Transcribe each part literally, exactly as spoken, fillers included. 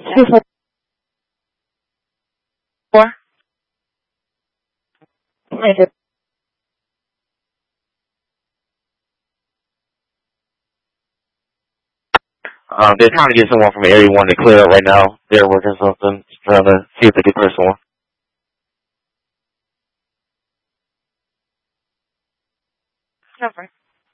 two four. Um, they're trying to get someone from Area one to clear up right now. They're working something, trying to see if they can clear someone. Cover.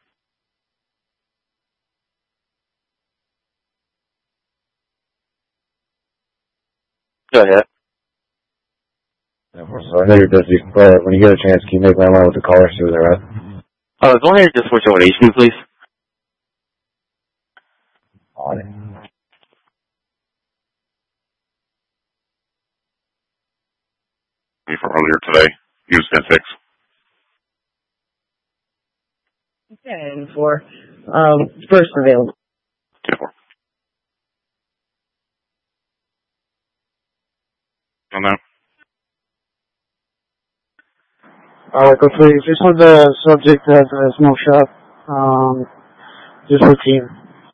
Go ahead. Yeah, so I know you're busy, but when you get a chance, can you make my line with the caller so they're right? Uh, go ahead and just switch over to H two, please. On it. From earlier today, use ten six. ten four. Um, first available. ten four. On that. Alright, go please. Just with the subject has a smoke shop. Um, just routine.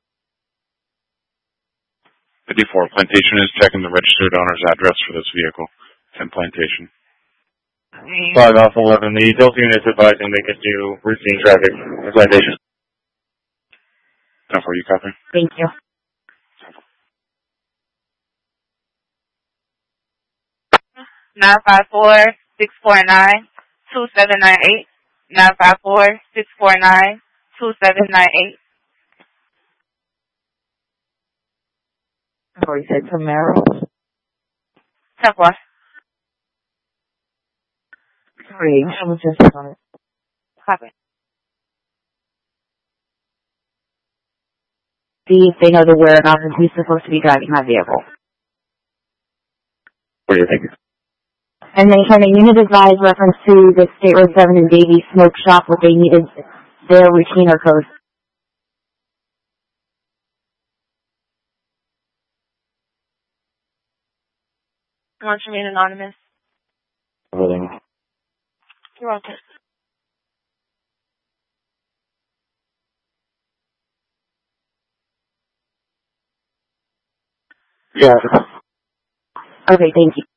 fifty-four. Plantation is checking the registered owner's address for this vehicle. ten Plantation. five Alpha eleven. The Delta unit is advising they can do routine traffic in Plantation. ten four, you copy? Thank you. Nine five four six four nine two seven nine eight. Nine five four six four nine two seven nine eight. Or you said Camaro. Ten four. Sorry, I was just on it. Copy. See if they know the where or not who's supposed to be driving my vehicle. What do you think? And then kind of unit advised reference to the State Road seven and Davie smoke shop, what they needed, their routine or code. Want to remain anonymous? Everything. You're welcome. Yeah. Okay, thank you.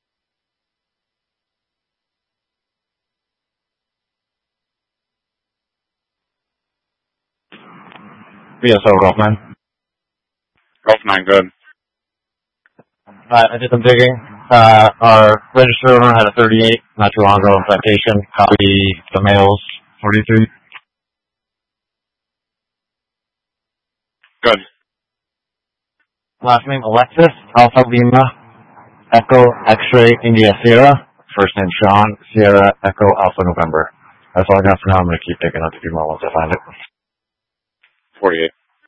Yeah, so Golf nine. Golf nine, good. Alright, I did some digging. Uh, our registered owner had a thirty-eight not too long ago in Plantation. Copy the males, forty-three. Good. Last name Alexis, Alpha Lima, Echo X-Ray India Sierra. First name Sean, Sierra Echo Alpha November. That's all I got for now. I'm going to keep digging up a few more once I find it. forty-eight.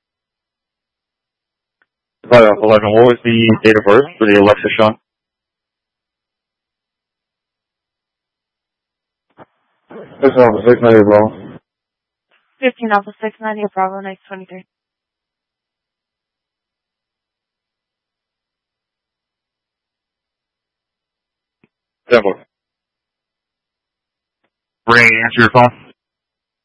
five Alpha eleven. What was the date of birth for the Alexa Sean? This is Alpha six ninety, bro. Fifteen Alpha six ninety. Bravo next twenty three. ten four. Ray, answer your phone.